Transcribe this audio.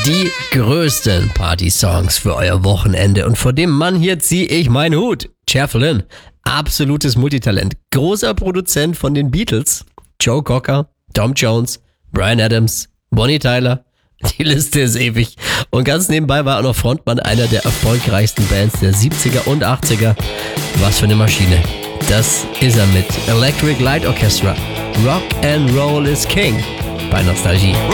Die größten Party-Songs für euer Wochenende. Und vor dem Mann hier ziehe ich meinen Hut. Cher Flynn, absolutes Multitalent. Großer Produzent von den Beatles. Joe Cocker, Tom Jones, Bryan Adams, Bonnie Tyler. Die Liste ist ewig. Und ganz nebenbei war er noch Frontmann einer der erfolgreichsten Bands der 70er und 80er. Was für eine Maschine. Das ist er mit Electric Light Orchestra. Rock and Roll is King bei Nostalgie.